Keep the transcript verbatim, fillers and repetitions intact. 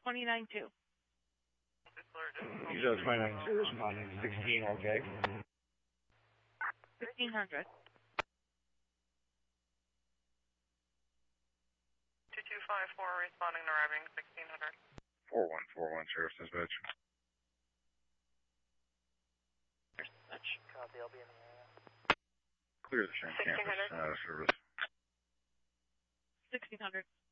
twenty-nine two. You said twenty-nine two, responding to sixteen, okay. fifteen hundred. two two five four, responding to arriving sixteen hundred. four one four one, Sheriff's Dispatch. Dispatch. Copy, I'll be in the area. Clear the Shank campus, uh, service. sixteen hundred.